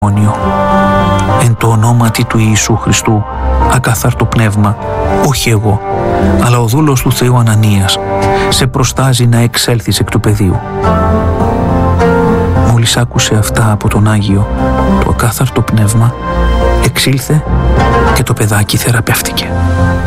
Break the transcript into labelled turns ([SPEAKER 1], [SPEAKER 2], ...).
[SPEAKER 1] Εν το ονόματι του Ιησού Χριστού, ακαθάρτο πνεύμα, όχι εγώ, αλλά ο δούλος του Θεού Ανανίας, σε προστάζει να εξέλθεις εκ του πεδίου. Μόλις άκουσε αυτά από τον Άγιο, το ακάθαρτο πνεύμα, εξήλθε και το παιδάκι θεραπεύτηκε.